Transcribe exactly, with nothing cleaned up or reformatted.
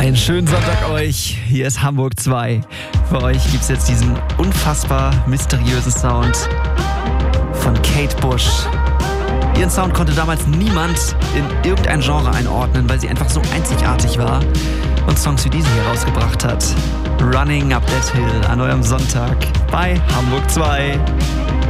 Einen schönen Sonntag euch. Hier ist Hamburg zwei. Für euch gibt es jetzt diesen unfassbar mysteriösen Sound von Kate Bush. Ihren Sound konnte damals niemand in irgendein Genre einordnen, weil sie einfach so einzigartig war und Songs wie diesen hier rausgebracht hat. Running Up That Hill an eurem Sonntag bei Hamburg zwei.